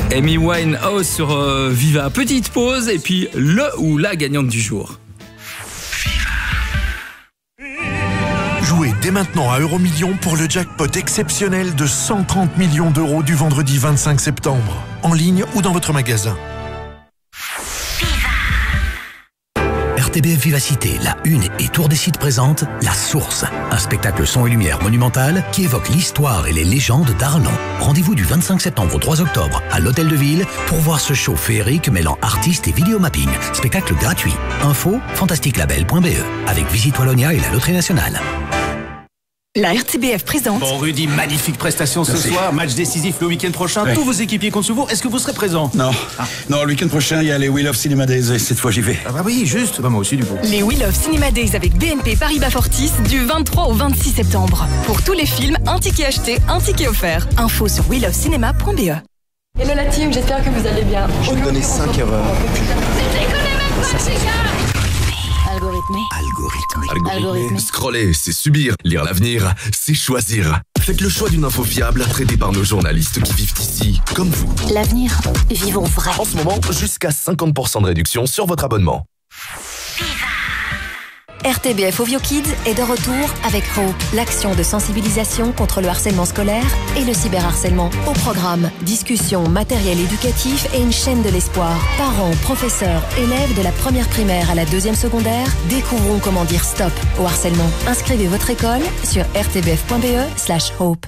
Amy Winehouse sur Viva. Petite pause et puis le ou la gagnante du jour. Jouez dès maintenant à Euromillions pour le jackpot exceptionnel de 130 millions d'euros du vendredi 25 septembre. En ligne ou dans votre magasin. RTBF Vivacité, la Une et Tour des Sites présente La Source, un spectacle son et lumière monumental qui évoque l'histoire et les légendes d'Arlon. Rendez-vous du 25 septembre au 3 octobre à l'Hôtel de Ville pour voir ce show féerique mêlant artistes et vidéomapping. Spectacle gratuit. Info fantasticlabel.be avec Visite Wallonia et la Loterie Nationale. La RTBF présente. Bon, Rudy, magnifique prestation ce soir. Match décisif le week-end prochain. Oui. Tous vos équipiers comptent sur vous. Est-ce que vous serez présent? Non. Non, le week-end prochain, il y a les We Love Cinema Days. Et cette fois, j'y vais. Ah bah oui, juste. Bah moi aussi, du coup. Les We Love Cinema Days avec BNP Paribas Fortis du 23 au 26 septembre. Pour tous les films, un ticket acheté, un ticket offert. Info sur welovecinema.be. Hello la team, j'espère que vous allez bien. Je vais donner 5 erreurs. Algorithmé. Scroller, c'est subir. Lire l'avenir, c'est choisir. Faites le choix d'une info fiable, traitée par nos journalistes qui vivent ici, comme vous. L'avenir, vivons vrai. En ce moment, jusqu'à 50% de réduction sur votre abonnement. RTBF Ovio Kids est de retour avec Hope, l'action de sensibilisation contre le harcèlement scolaire et le cyberharcèlement. Au programme, discussions, matériel éducatif et une chaîne de l'espoir. Parents, professeurs, élèves de la première primaire à la deuxième secondaire, découvrons comment dire stop au harcèlement. Inscrivez votre école sur rtbf.be/hope.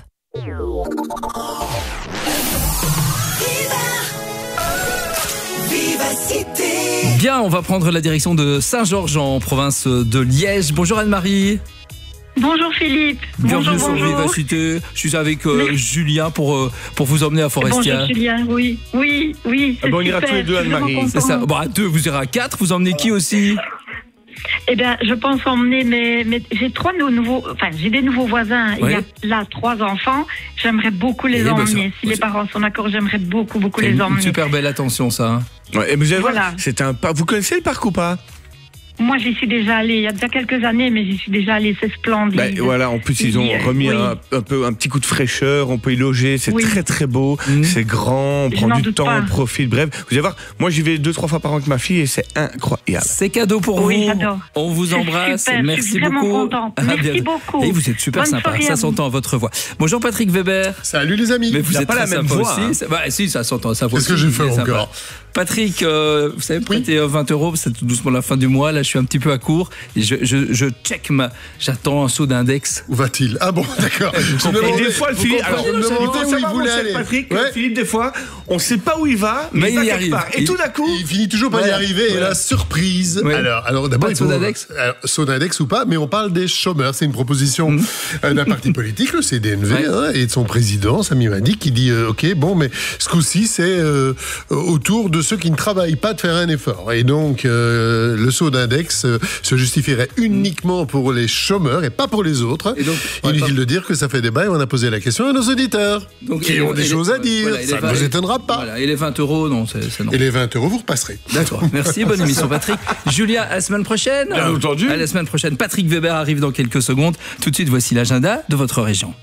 Bien, on va prendre la direction de Saint-Georges en province de Liège. Bonjour Anne-Marie. Bonjour Philippe. Bienvenue sur Vivacité. Je suis avec Julien pour vous emmener à Forestia. Bonjour Julien, oui. Bon, on ira tous les deux, Anne-Marie. C'est ça. Bon, à deux, vous irez à 4. Vous emmenez qui aussi? Eh bien, je pense emmener j'ai des nouveaux voisins. Oui. Il y a là 3 enfants. J'aimerais beaucoup les emmener. Si les parents sont d'accord, j'aimerais beaucoup les emmener. Une super belle attention, ça. Hein. Ouais, et vous allez voir, c'est un parc. Vous connaissez le parc ou pas? Moi, j'y suis déjà allée il y a déjà quelques années, mais j'y suis déjà allée, c'est splendide. En plus, ils ont remis un petit coup de fraîcheur, on peut y loger, c'est très très beau, c'est grand, on prend du temps, on profite, bref. Vous allez voir, moi j'y vais 2-3 fois par an avec ma fille et c'est incroyable. C'est cadeau pour vous. J'adore. On vous embrasse, super, merci je suis vraiment beaucoup. Contente. Merci beaucoup. Et vous êtes super sympa, ça s'entend à votre voix. Bonjour Patrick Weber. Salut les amis. Mais vous êtes pas la même voix aussi. Hein. Si, ça s'entend, ça. Qu'est-ce que j'ai fait encore? Patrick, vous savez, prêter 20 €, c'est tout doucement la fin du mois. Là, je suis un petit peu à court. Et je check j'attends un saut d'index. Où va-t-il? Ah bon, d'accord. Et des fois, le Philippe, Patrick, Philippe, des fois, on ne sait pas où il va, mais il y arrive. Et tout d'un coup, il finit toujours par y arriver. Et là, surprise. Ouais. Alors d'abord, il faut saut d'index ou pas, mais on parle des chômeurs. C'est une proposition d'un parti politique, le CDNV, et de son président, Sami Madi, qui dit OK, bon, mais ce coup-ci, c'est autour de ceux qui ne travaillent pas de faire un effort. Et donc, le saut d'index se justifierait uniquement pour les chômeurs et pas pour les autres. Et donc, inutile de dire que ça fait débat et on a posé la question à nos auditeurs qui ont des choses à dire. Voilà, ça ne vous étonnera pas. Voilà, et les 20 €, non, c'est non. Et les 20 €, vous repasserez. D'accord. Merci, bonne émission Patrick. Julia, à la semaine prochaine. Bien entendu. À la semaine prochaine. Patrick Weber arrive dans quelques secondes. Tout de suite, voici l'agenda de votre région.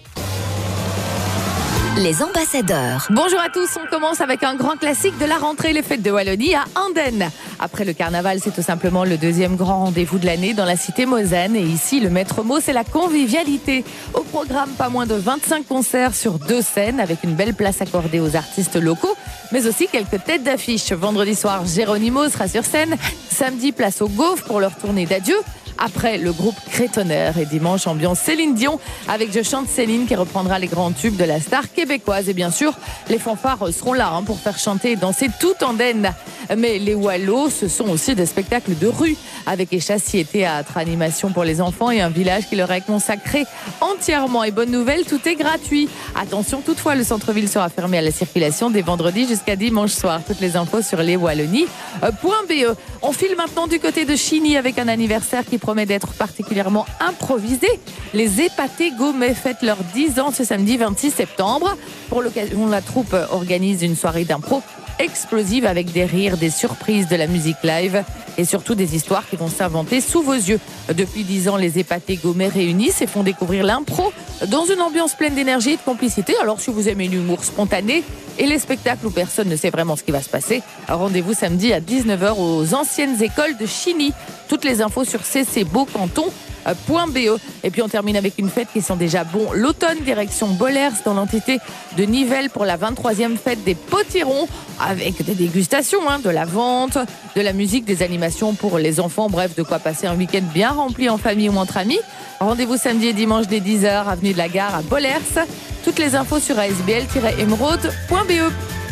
Les ambassadeurs. Bonjour à tous, on commence avec un grand classique de la rentrée, les fêtes de Wallonie à Andenne. Après le carnaval, c'est tout simplement le deuxième grand rendez-vous de l'année dans la cité mosane. Et ici, le maître mot, c'est la convivialité. Au programme, pas moins de 25 concerts sur 2 scènes, avec une belle place accordée aux artistes locaux, mais aussi quelques têtes d'affiche. Vendredi soir, Geronimo sera sur scène. Samedi, place au Gaufre pour leur tournée d'adieu. Après, le groupe Crétonnerre. Et dimanche, ambiance Céline Dion avec Je chante Céline qui reprendra les grands tubes de la star québécoise. Et bien sûr, les fanfares seront là pour faire chanter et danser tout Andenne. Mais les Wallos, ce sont aussi des spectacles de rue avec échassier, théâtre, animation pour les enfants et un village qui leur est consacré entièrement. Et bonne nouvelle, tout est gratuit. Attention toutefois, le centre-ville sera fermé à la circulation dès vendredi jusqu'à dimanche soir. Toutes les infos sur leswallonies.be. On file maintenant du côté de Chigny avec un anniversaire qui promet d'être particulièrement improvisé. Les Épatés Gourmets fêtent leurs 10 ans ce samedi 26 septembre. Pour l'occasion, la troupe organise une soirée d'impro explosive avec des rires, des surprises, de la musique live et surtout des histoires qui vont s'inventer sous vos yeux. Depuis 10 ans, les Épatés Gourmets réunissent et font découvrir l'impro dans une ambiance pleine d'énergie et de complicité. Alors si vous aimez l'humour spontané et les spectacles où personne ne sait vraiment ce qui va se passer, rendez-vous samedi à 19h aux anciennes écoles de Chigny. Toutes les infos sur ccbeaucanton.be. Et puis on termine avec une fête qui sent déjà bon l'automne, direction Bollers dans l'entité de Nivelles pour la 23e fête des potirons, avec des dégustations, de la vente, de la musique, des animations pour les enfants, bref, de quoi passer un week-end bien rempli en famille ou entre amis. Rendez-vous samedi et dimanche dès 10h, avenue de la Gare à Bollers. Toutes les infos sur asbl-emeraude.be.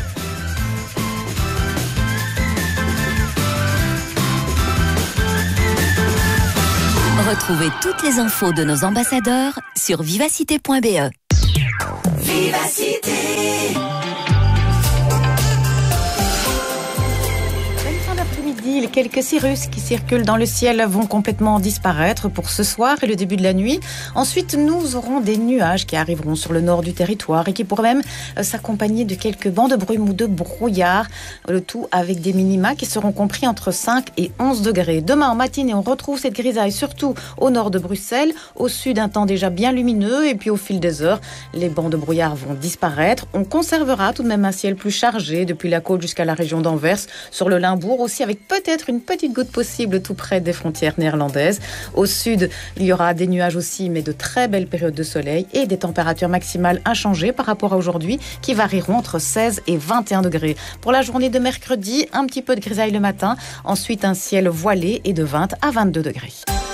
Retrouvez toutes les infos de nos ambassadeurs sur vivacité.be. Vivacité. Les quelques cirrus qui circulent dans le ciel vont complètement disparaître pour ce soir et le début de la nuit. Ensuite, nous aurons des nuages qui arriveront sur le nord du territoire et qui pourraient même s'accompagner de quelques bancs de brume ou de brouillard. Le tout avec des minima qui seront compris entre 5 et 11 degrés. Demain en matinée, on retrouve cette grisaille surtout au nord de Bruxelles. Au sud, un temps déjà bien lumineux et puis au fil des heures, les bancs de brouillard vont disparaître. On conservera tout de même un ciel plus chargé depuis la côte jusqu'à la région d'Anvers, sur le Limbourg aussi, avec peut-être une petite goutte possible tout près des frontières néerlandaises. Au sud, il y aura des nuages aussi, mais de très belles périodes de soleil et des températures maximales inchangées par rapport à aujourd'hui, qui varieront entre 16 et 21 degrés. Pour la journée de mercredi, un petit peu de grisaille le matin, ensuite un ciel voilé et de 20 à 22 degrés.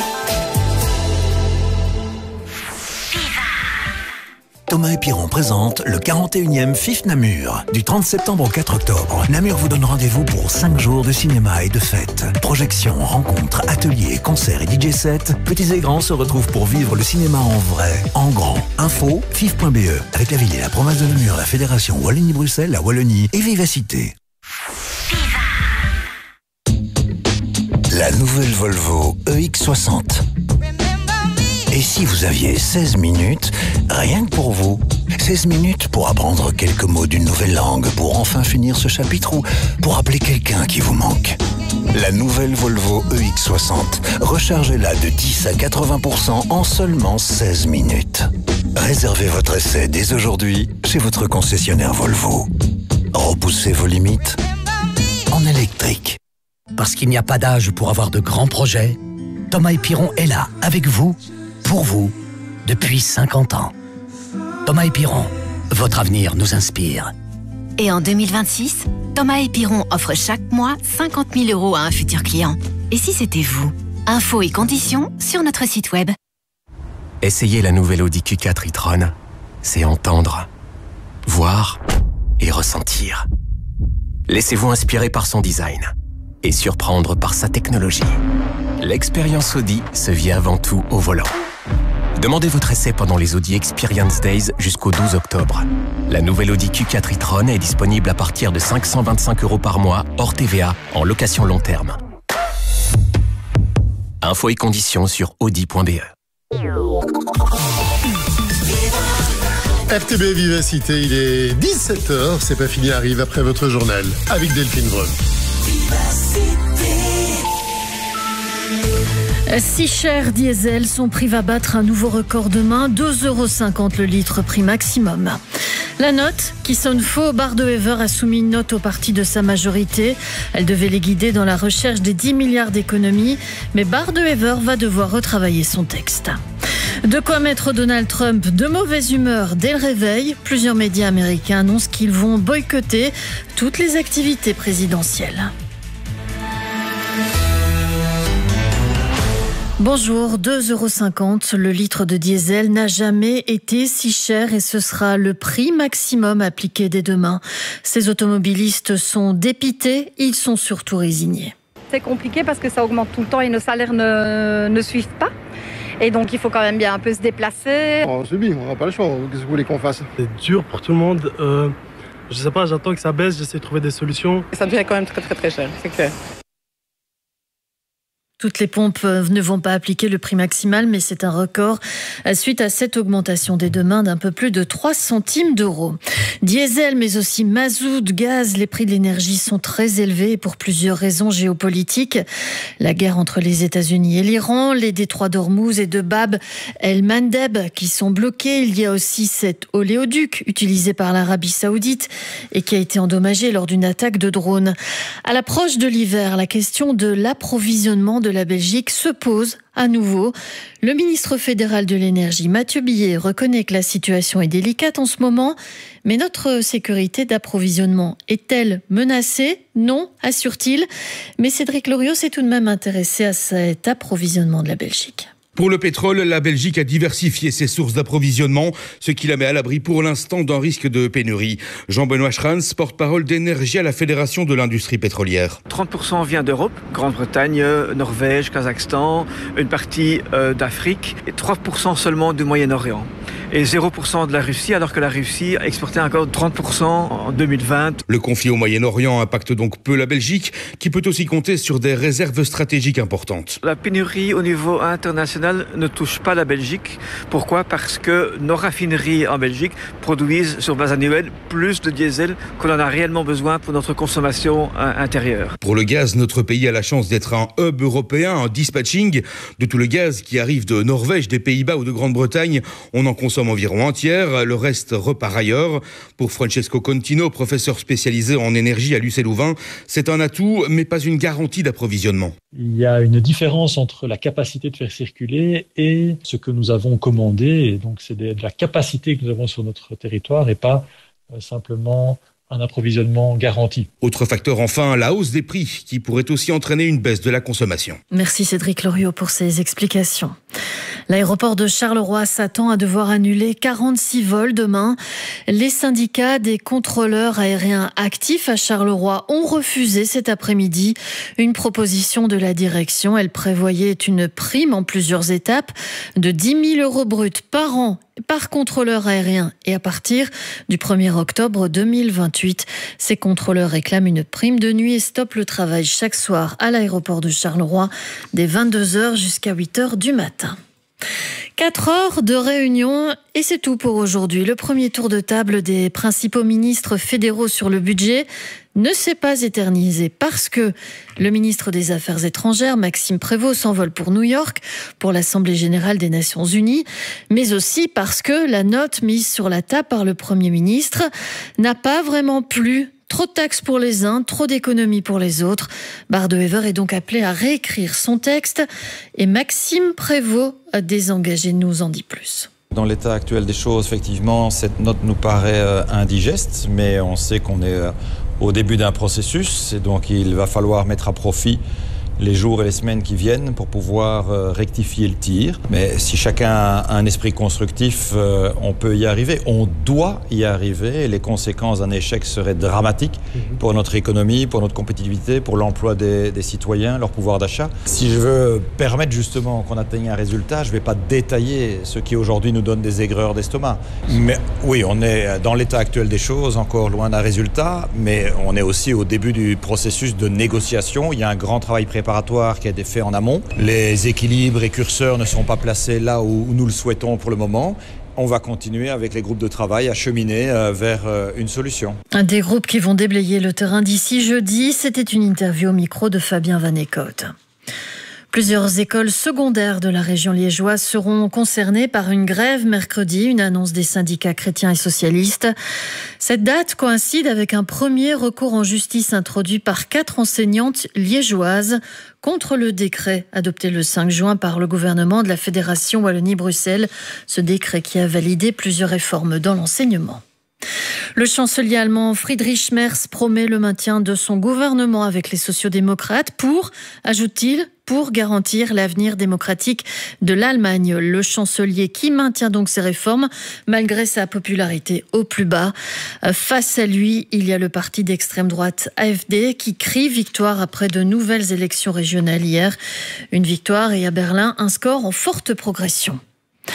Thomas & Piron présente le 41e FIF Namur. Du 30 septembre au 4 octobre, Namur vous donne rendez-vous pour 5 jours de cinéma et de fêtes. Projections, rencontres, ateliers, concerts et DJ sets, petits et grands se retrouvent pour vivre le cinéma en vrai, en grand. Info, fif.be, avec la ville et la province de Namur, la fédération Wallonie-Bruxelles, la Wallonie et Vivacité. La nouvelle Volvo EX60. Et si vous aviez 16 minutes, rien que pour vous, 16 minutes pour apprendre quelques mots d'une nouvelle langue, pour enfin finir ce chapitre ou pour appeler quelqu'un qui vous manque. La nouvelle Volvo EX60, rechargez-la de 10 à 80% en seulement 16 minutes. Réservez votre essai dès aujourd'hui chez votre concessionnaire Volvo. Repoussez vos limites en électrique. Parce qu'il n'y a pas d'âge pour avoir de grands projets, Thomas & Piron est là, avec vous, pour vous, depuis 50 ans. Thomas & Piron, votre avenir nous inspire. Et en 2026, Thomas & Piron offre chaque mois 50 000 € à un futur client. Et si c'était vous? Infos et conditions sur notre site web. Essayez la nouvelle Audi Q4 e-tron. C'est entendre, voir et ressentir. Laissez-vous inspirer par son design et surprendre par sa technologie. L'expérience Audi se vit avant tout au volant. Demandez votre essai pendant les Audi Experience Days jusqu'au 12 octobre. La nouvelle Audi Q4 e-tron est disponible à partir de 525 € par mois, hors TVA, en location long terme. Infos et conditions sur audi.be. RTB Vivacité, il est 17h, c'est pas fini, arrive après votre journal, avec Delphine Vreux. Si cher diesel, son prix va battre un nouveau record demain, 2,50 € le litre prix maximum. La note, qui sonne faux, Bart de Wever a soumis une note au parti de sa majorité. Elle devait les guider dans la recherche des 10 milliards d'économies, mais Bart de Wever va devoir retravailler son texte. De quoi mettre Donald Trump de mauvaise humeur dès le réveil. Plusieurs médias américains annoncent qu'ils vont boycotter toutes les activités présidentielles. Bonjour, 2,50 €. Le litre de diesel n'a jamais été si cher et ce sera le prix maximum appliqué dès demain. Ces automobilistes sont dépités, ils sont surtout résignés. C'est compliqué parce que ça augmente tout le temps et nos salaires ne suivent pas. Et donc il faut quand même bien un peu se déplacer. On subit, on n'a pas le choix. Qu'est-ce que vous voulez qu'on fasse? C'est dur pour tout le monde. Je sais pas, j'attends que ça baisse, j'essaie de trouver des solutions. Ça devient quand même très cher, c'est clair. Toutes les pompes ne vont pas appliquer le prix maximal, mais c'est un record suite à cette augmentation dès demain d'un peu plus de 3 centimes d'euros. Diesel, mais aussi mazout, gaz, les prix de l'énergie sont très élevés pour plusieurs raisons géopolitiques. La guerre entre les États-Unis et l'Iran, les détroits d'Ormuz et de Bab el-Mandeb qui sont bloqués. Il y a aussi cet oléoduc utilisé par l'Arabie Saoudite et qui a été endommagé lors d'une attaque de drone. À l'approche de l'hiver, la question de l'approvisionnement de la Belgique se pose à nouveau. Le ministre fédéral de l'énergie, Mathieu Billet, reconnaît que la situation est délicate en ce moment, mais notre sécurité d'approvisionnement est-elle menacée ? Non, assure-t-il. Mais Cédric Loriot s'est tout de même intéressé à cet approvisionnement de la Belgique. Pour le pétrole, la Belgique a diversifié ses sources d'approvisionnement, ce qui la met à l'abri pour l'instant d'un risque de pénurie. Jean-Benoît Schrans, porte-parole d'énergie à la Fédération de l'industrie pétrolière. 30% vient d'Europe, Grande-Bretagne, Norvège, Kazakhstan, une partie d'Afrique, et 3% seulement du Moyen-Orient. Et 0% de la Russie, alors que la Russie a exporté encore 30% en 2020. Le conflit au Moyen-Orient impacte donc peu la Belgique, qui peut aussi compter sur des réserves stratégiques importantes. La pénurie au niveau international ne touche pas la Belgique. Pourquoi ? Parce que nos raffineries en Belgique produisent sur base annuelle plus de diesel qu'on en a réellement besoin pour notre consommation intérieure. Pour le gaz, notre pays a la chance d'être un hub européen, un dispatching de tout le gaz qui arrive de Norvège, des Pays-Bas ou de Grande-Bretagne. On en consomme environ un tiers, le reste repart ailleurs. Pour Francesco Contino, professeur spécialisé en énergie à l'UCL Louvain, c'est un atout mais pas une garantie d'approvisionnement. Il y a une différence entre la capacité de faire circuler et ce que nous avons commandé. Et donc c'est de la capacité que nous avons sur notre territoire et pas simplement un approvisionnement garanti. Autre facteur enfin, la hausse des prix qui pourrait aussi entraîner une baisse de la consommation. Merci Cédric Loriot pour ces explications. L'aéroport de Charleroi s'attend à devoir annuler 46 vols demain. Les syndicats des contrôleurs aériens actifs à Charleroi ont refusé cet après-midi une proposition de la direction. Elle prévoyait une prime en plusieurs étapes de 10 000 € bruts par an par contrôleur aérien et à partir du 1er octobre 2028. Ces contrôleurs réclament une prime de nuit et stoppent le travail chaque soir à l'aéroport de Charleroi dès 22h jusqu'à 8h du matin. 4 heures de réunion et c'est tout pour aujourd'hui. Le premier tour de table des principaux ministres fédéraux sur le budget ne s'est pas éternisé parce que le ministre des Affaires étrangères, Maxime Prévost, s'envole pour New York pour l'Assemblée générale des Nations Unies, mais aussi parce que la note mise sur la table par le Premier ministre n'a pas vraiment plu. Trop de taxes pour les uns, trop d'économies pour les autres. Bart de Wever est donc appelé à réécrire son texte et Maxime Prévost, désengagé, nous en dit plus. Dans l'état actuel des choses, effectivement, cette note nous paraît indigeste, mais on sait qu'on est au début d'un processus et donc il va falloir mettre à profit les jours et les semaines qui viennent pour pouvoir rectifier le tir. Mais si chacun a un esprit constructif, on peut y arriver. On doit y arriver. Les conséquences d'un échec seraient dramatiques pour notre économie, pour notre compétitivité, pour l'emploi des citoyens, leur pouvoir d'achat. Si je veux permettre justement qu'on atteigne un résultat, je ne vais pas détailler ce qui aujourd'hui nous donne des aigreurs d'estomac. Mais oui, on est dans l'état actuel des choses, encore loin d'un résultat, mais on est aussi au début du processus de négociation. Il y a un grand travail préparatoire qui a été fait en amont. Les équilibres et curseurs ne sont pas placés là où nous le souhaitons pour le moment. On va continuer avec les groupes de travail à cheminer vers une solution. Des groupes qui vont déblayer le terrain d'ici jeudi. C'était une interview au micro de Fabien Van Eekhout. Plusieurs écoles secondaires de la région liégeoise seront concernées par une grève mercredi, une annonce des syndicats chrétiens et socialistes. Cette date coïncide avec un premier recours en justice introduit par 4 enseignantes liégeoises contre le décret adopté le 5 juin par le gouvernement de la Fédération Wallonie-Bruxelles, ce décret qui a validé plusieurs réformes dans l'enseignement. Le chancelier allemand Friedrich Merz promet le maintien de son gouvernement avec les sociodémocrates pour, ajoute-t-il, pour garantir l'avenir démocratique de l'Allemagne. Le chancelier qui maintient donc ses réformes malgré sa popularité au plus bas. Face à lui, il y a le parti d'extrême droite AfD qui crie victoire après de nouvelles élections régionales hier. Une victoire et à Berlin, un score en forte progression.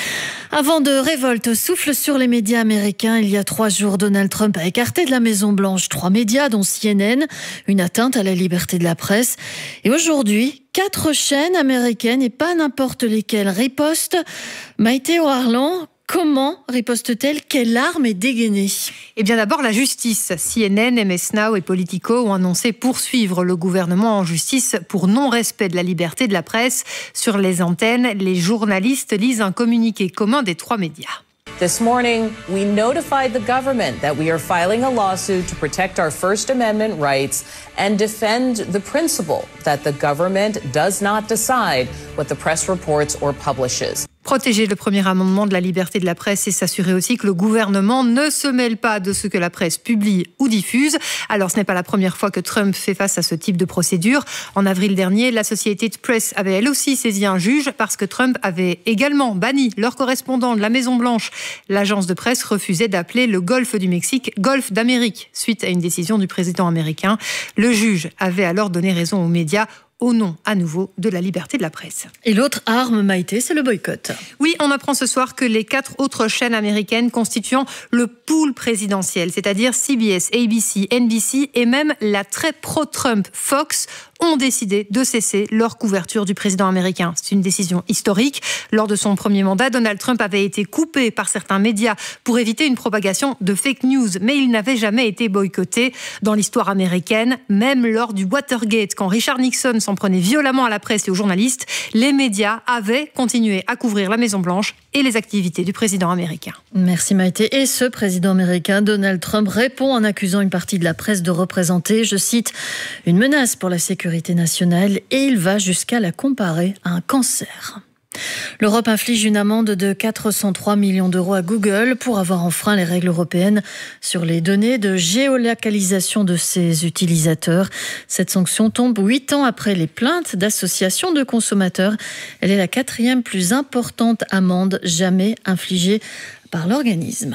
Un vent de révolte souffle sur les médias américains. Il y a 3 jours, Donald Trump a écarté de la Maison-Blanche 3 médias, dont CNN, une atteinte à la liberté de la presse. Et aujourd'hui, 4 chaînes américaines, et pas n'importe lesquelles, ripostent. Maïté O'Harlan, comment riposte-t-elle? Quelle arme est dégainée? Eh bien d'abord la justice. CNN, MS Now et Politico ont annoncé poursuivre le gouvernement en justice pour non-respect de la liberté de la presse. Sur les antennes, les journalistes lisent un communiqué commun des 3 médias. This morning, we notified the government that we are filing a lawsuit to protect our First Amendment rights and defend the principle that the government does not decide what the press reports or publishes. Protéger le premier amendement de la liberté de la presse et s'assurer aussi que le gouvernement ne se mêle pas de ce que la presse publie ou diffuse. Alors, ce n'est pas la première fois que Trump fait face à ce type de procédure. En avril dernier, l'Associated Press avait elle aussi saisi un juge parce que Trump avait également banni leur correspondant de la Maison-Blanche. L'agence de presse refusait d'appeler le golfe du Mexique golfe d'Amérique suite à une décision du président américain. Le juge avait alors donné raison aux médias au nom, à nouveau, de la liberté de la presse. Et l'autre arme, Maïté, c'est le boycott. Oui, on apprend ce soir que les 4 autres chaînes américaines constituant le pool présidentiel, c'est-à-dire CBS, ABC, NBC et même la très pro-Trump Fox, ont décidé de cesser leur couverture du président américain. C'est une décision historique. Lors de son premier mandat, Donald Trump avait été coupé par certains médias pour éviter une propagation de fake news, mais il n'avait jamais été boycotté dans l'histoire américaine, même lors du Watergate, quand Richard Nixon s'en prenait violemment à la presse et aux journalistes, les médias avaient continué à couvrir la Maison-Blanche et les activités du président américain. Merci Maïté. Et ce président américain, Donald Trump, répond en accusant une partie de la presse de représenter, je cite, une menace pour la sécurité nationale, et il va jusqu'à la comparer à un cancer. L'Europe inflige une amende de 403 millions d'euros à Google pour avoir enfreint les règles européennes sur les données de géolocalisation de ses utilisateurs. Cette sanction tombe 8 ans après les plaintes d'associations de consommateurs. Elle est la 4e plus importante amende jamais infligée par l'organisme.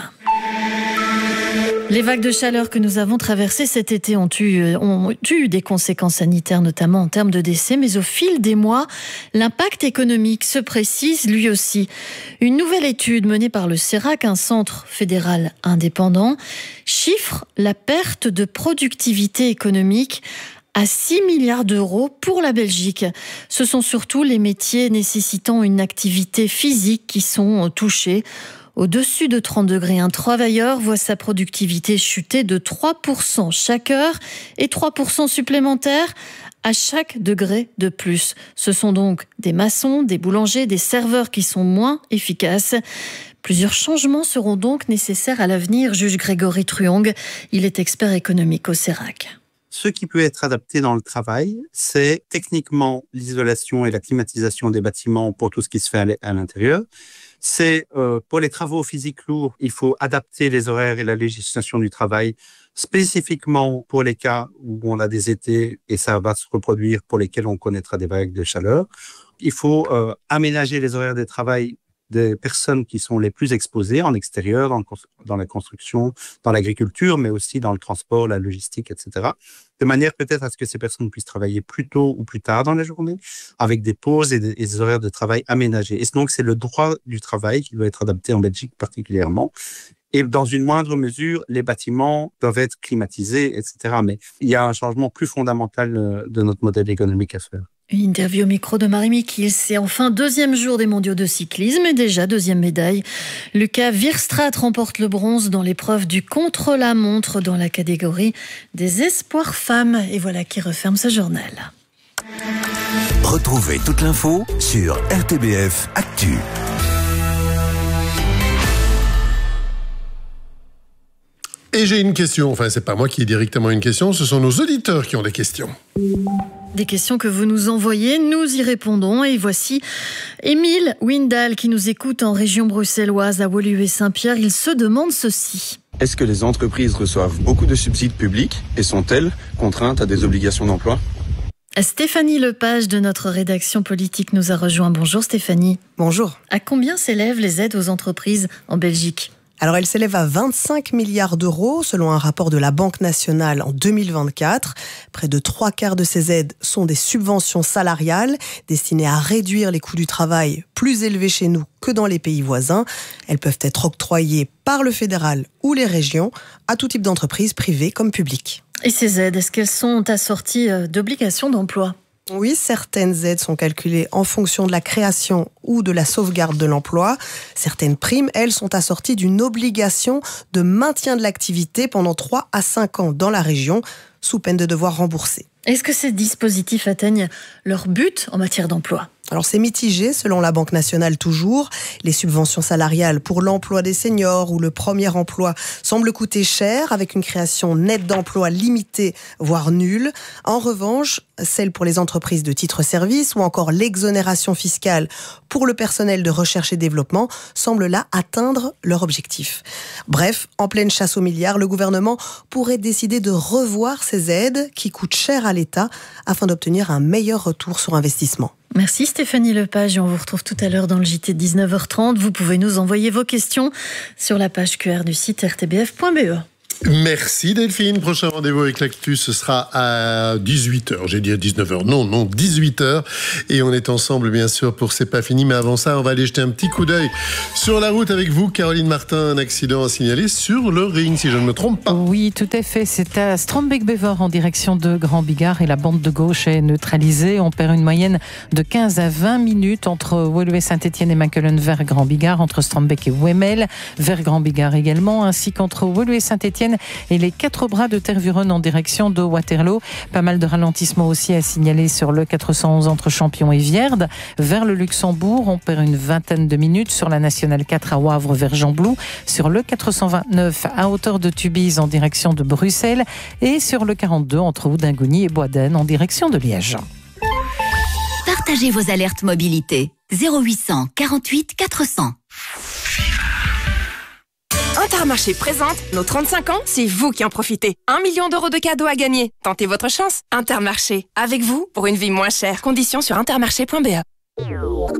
Les vagues de chaleur que nous avons traversées cet été ont eu des conséquences sanitaires, notamment en termes de décès, mais au fil des mois, l'impact économique se précise lui aussi. Une nouvelle étude menée par le CERAC, un centre fédéral indépendant, chiffre la perte de productivité économique à 6 milliards d'euros pour la Belgique. Ce sont surtout les métiers nécessitant une activité physique qui sont touchés. Au-dessus de 30 degrés, un travailleur voit sa productivité chuter de 3% chaque heure et 3% supplémentaires à chaque degré de plus. Ce sont donc des maçons, des boulangers, des serveurs qui sont moins efficaces. Plusieurs changements seront donc nécessaires à l'avenir, juge Grégory Truong. Il est expert économique au CERAC. Ce qui peut être adapté dans le travail, c'est techniquement l'isolation et la climatisation des bâtiments pour tout ce qui se fait à l'intérieur. C'est pour les travaux physiques lourds, il faut adapter les horaires et la législation du travail spécifiquement pour les cas où on a des étés et ça va se reproduire pour lesquels on connaîtra des vagues de chaleur. Il faut aménager les horaires de travail des personnes qui sont les plus exposées en extérieur, dans la construction, dans l'agriculture, mais aussi dans le transport, la logistique, etc. De manière peut-être à ce que ces personnes puissent travailler plus tôt ou plus tard dans la journée, avec des pauses et des horaires de travail aménagés. Et donc, c'est le droit du travail qui doit être adapté en Belgique particulièrement. Et dans une moindre mesure, les bâtiments doivent être climatisés, etc. Mais il y a un changement plus fondamental de notre modèle économique à faire. Une interview au micro de Marie Mikils. C'est enfin 2e jour des mondiaux de cyclisme et déjà 2e médaille. Lucas Wierstraat remporte le bronze dans l'épreuve du contre-la-montre dans la catégorie des espoirs femmes. Et voilà qui referme ce journal. Retrouvez toute l'info sur RTBF Actu. Et j'ai une question, enfin c'est pas moi qui ai directement une question, ce sont nos auditeurs qui ont des questions. Des questions que vous nous envoyez, nous y répondons. Et voici Émile Windal qui nous écoute en région bruxelloise à Woluwe-Saint-Pierre. Il se demande ceci. Est-ce que les entreprises reçoivent beaucoup de subsides publics et sont-elles contraintes à des obligations d'emploi ? Stéphanie Lepage de notre rédaction politique nous a rejoint. Bonjour Stéphanie. Bonjour. À combien s'élèvent les aides aux entreprises en Belgique ? Alors elle s'élève à 25 milliards d'euros selon un rapport de la Banque nationale en 2024. Près de 3/4 de ces aides sont des subventions salariales destinées à réduire les coûts du travail plus élevés chez nous que dans les pays voisins. Elles peuvent être octroyées par le fédéral ou les régions à tout type d'entreprise, privée comme publique. Et ces aides, est-ce qu'elles sont assorties d'obligations d'emploi ? Oui, certaines aides sont calculées en fonction de la création ou de la sauvegarde de l'emploi. Certaines primes, elles, sont assorties d'une obligation de maintien de l'activité pendant 3 à 5 ans dans la région, sous peine de devoir rembourser. Est-ce que ces dispositifs atteignent leur but en matière d'emploi ? Alors c'est mitigé selon la Banque nationale toujours. Les subventions salariales pour l'emploi des seniors ou le premier emploi semblent coûter cher avec une création nette d'emplois limitée, voire nulle. En revanche, celles pour les entreprises de titre-service ou encore l'exonération fiscale pour le personnel de recherche et développement semblent là atteindre leur objectif. Bref, en pleine chasse aux milliards, le gouvernement pourrait décider de revoir ces aides qui coûtent cher à l'État afin d'obtenir un meilleur retour sur investissement. Merci Stéphanie Lepage et on vous retrouve tout à l'heure dans le JT de 19h30. Vous pouvez nous envoyer vos questions sur la page QR du site rtbf.be. Merci Delphine. Prochain rendez-vous avec l'actu, ce sera à 18h. J'ai dit à 19h. Non, 18h. Et on est ensemble, bien sûr, pour C'est pas fini. Mais avant ça, on va aller jeter un petit coup d'œil sur la route avec vous, Caroline Martin. Un accident à signaler sur le ring, si je ne me trompe pas. Oui, tout à fait. C'est à Strombeek-Bever en direction de Grand Bigard et la bande de gauche est neutralisée. On perd une moyenne de 15 à 20 minutes entre Woluwe-Saint-Étienne et Mackelen vers Grand Bigard, entre Strombeek et Wemmel vers Grand Bigard également, ainsi qu'entre Woluwe-Saint-Étienne et les 4 bras de Tervuren en direction de Waterloo. Pas mal de ralentissements aussi à signaler sur le 411 entre Champion et Vierde. Vers le Luxembourg, on perd une vingtaine de minutes sur la Nationale 4 à Wavre vers Jean-Blou, sur le 429 à hauteur de Tubize en direction de Bruxelles et sur le 42 entre Oudingouni et Boisden en direction de Liège. Partagez vos alertes mobilité. 0800 48 400. Intermarché présente nos 35 ans, c'est vous qui en profitez. 1 million d'euros de cadeaux à gagner. Tentez votre chance. Intermarché, avec vous pour une vie moins chère. Conditions sur intermarché.be.